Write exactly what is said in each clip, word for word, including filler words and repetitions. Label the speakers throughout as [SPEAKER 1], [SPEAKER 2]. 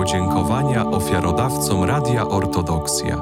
[SPEAKER 1] Podziękowania ofiarodawcom Radia Ortodoksja.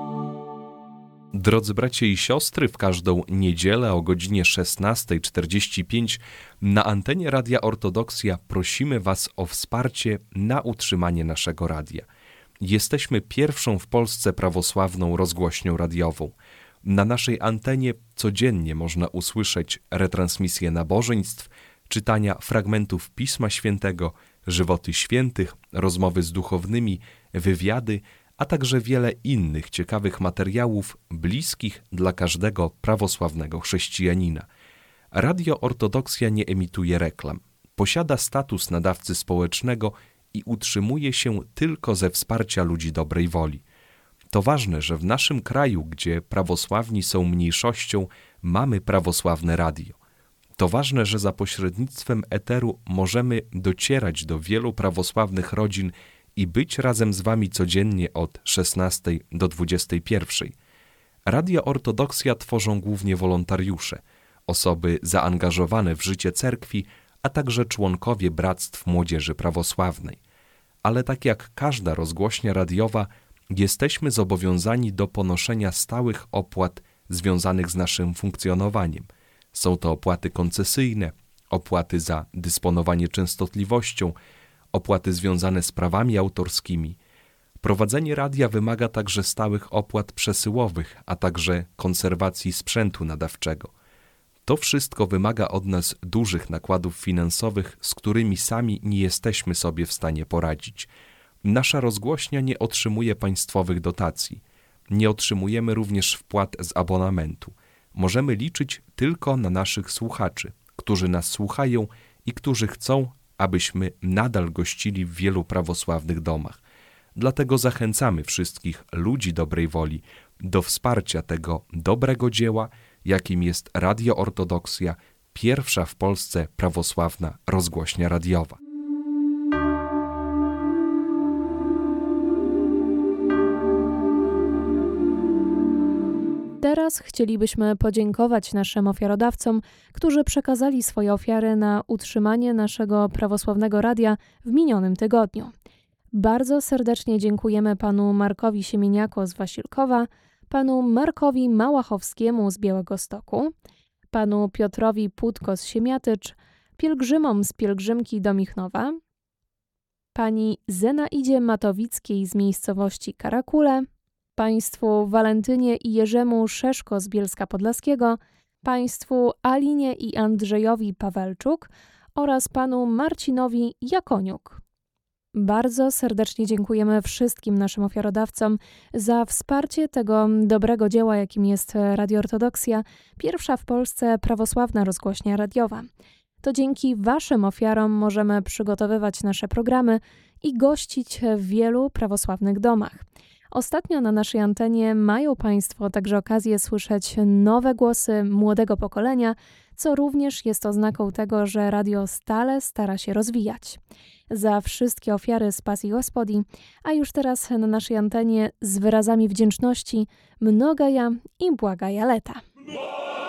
[SPEAKER 1] Drodzy bracia i siostry, w każdą niedzielę o godzinie szesnasta czterdzieści pięć na antenie Radia Ortodoksja prosimy Was o wsparcie na utrzymanie naszego radia. Jesteśmy pierwszą w Polsce prawosławną rozgłośnią radiową. Na naszej antenie codziennie można usłyszeć retransmisje nabożeństw, czytania fragmentów Pisma Świętego, żywoty świętych, rozmowy z duchownymi, wywiady, a także wiele innych ciekawych materiałów bliskich dla każdego prawosławnego chrześcijanina. Radio Ortodoksja nie emituje reklam, posiada status nadawcy społecznego i utrzymuje się tylko ze wsparcia ludzi dobrej woli. To ważne, że w naszym kraju, gdzie prawosławni są mniejszością, mamy prawosławne radio. To ważne, że za pośrednictwem eteru możemy docierać do wielu prawosławnych rodzin i być razem z Wami codziennie od szesnastej do dwudziestej pierwszej. Radio Ortodoksja tworzą głównie wolontariusze, osoby zaangażowane w życie cerkwi, a także członkowie bractw młodzieży prawosławnej. Ale tak jak każda rozgłośnia radiowa, jesteśmy zobowiązani do ponoszenia stałych opłat związanych z naszym funkcjonowaniem. Są to opłaty koncesyjne, opłaty za dysponowanie częstotliwością, opłaty związane z prawami autorskimi. Prowadzenie radia wymaga także stałych opłat przesyłowych, a także konserwacji sprzętu nadawczego. To wszystko wymaga od nas dużych nakładów finansowych, z którymi sami nie jesteśmy sobie w stanie poradzić. Nasza rozgłośnia nie otrzymuje państwowych dotacji. Nie otrzymujemy również wpłat z abonamentu. Możemy liczyć tylko na naszych słuchaczy, którzy nas słuchają i którzy chcą, abyśmy nadal gościli w wielu prawosławnych domach. Dlatego zachęcamy wszystkich ludzi dobrej woli do wsparcia tego dobrego dzieła, jakim jest Radio Ortodoksja, pierwsza w Polsce prawosławna rozgłośnia radiowa.
[SPEAKER 2] Teraz chcielibyśmy podziękować naszym ofiarodawcom, którzy przekazali swoje ofiary na utrzymanie naszego prawosławnego radia w minionym tygodniu. Bardzo serdecznie dziękujemy panu Markowi Siemieniako z Wasilkowa, panu Markowi Małachowskiemu z Białegostoku, panu Piotrowi Płótko z Siemiatycz, pielgrzymom z pielgrzymki do Michnowa, pani Zenaidzie Matowickiej z miejscowości Karakule, państwu Walentynie i Jerzemu Szeszko z Bielska Podlaskiego, państwu Alinie i Andrzejowi Pawelczuk oraz panu Marcinowi Jakoniuk. Bardzo serdecznie dziękujemy wszystkim naszym ofiarodawcom za wsparcie tego dobrego dzieła, jakim jest Radio Ortodoksja, pierwsza w Polsce prawosławna rozgłośnia radiowa. To dzięki waszym ofiarom możemy przygotowywać nasze programy i gościć w wielu prawosławnych domach. Ostatnio na naszej antenie mają Państwo także okazję słyszeć nowe głosy młodego pokolenia, co również jest oznaką tego, że radio stale stara się rozwijać. Za wszystkie ofiary z pasji Gospodzi, a już teraz na naszej antenie z wyrazami wdzięczności mnogaja i błagaja leta.